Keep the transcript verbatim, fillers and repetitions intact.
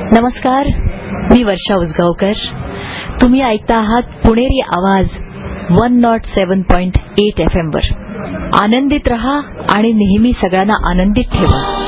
नमस्कार, मी वर्षा उसगावकर. तुम्ही ऐकता आहात पुणेरी आवाज one not seven point eight F M वर. आनंदित रहा आणि नेहमी सगळ्यांना आनंदित ठेवा.